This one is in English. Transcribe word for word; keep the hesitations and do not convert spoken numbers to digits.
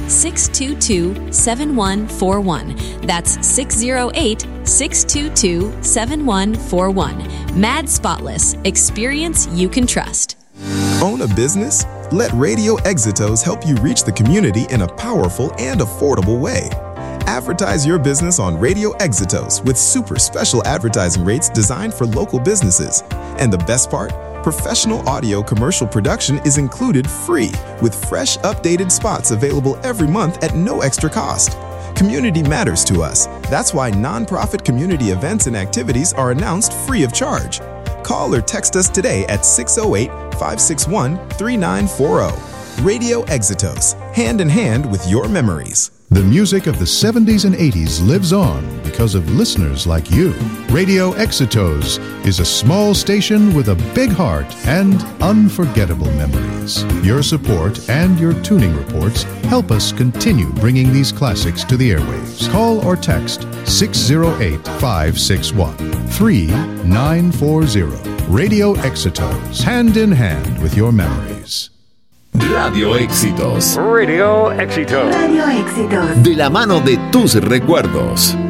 six two two, seven one four one. That's six oh eight, six two two, seven one four one. Mad Spotless. Experience you can trust. Own a business? Let Radio Exitos help you reach the community in a powerful and affordable way. Advertise your business on Radio Exitos with super special advertising rates designed for local businesses. And the best part? Professional audio commercial production is included free with fresh, updated spots available every month at no extra cost. Community matters to us. That's why nonprofit community events and activities are announced free of charge. Call or text us today at six oh eight, five six one, three nine four oh. Radio Exitos, hand in hand with your memories. The music of the seventies and eighties lives on because of listeners like you. Radio Exitos is a small station with a big heart and unforgettable memories. Your support and your tuning reports help us continue bringing these classics to the airwaves. Call or text six oh eight, five six one, three nine four oh. Radio Exitos, hand in hand with your memories. Radio Éxitos. Radio Éxitos. Radio Éxitos. De la mano de tus recuerdos.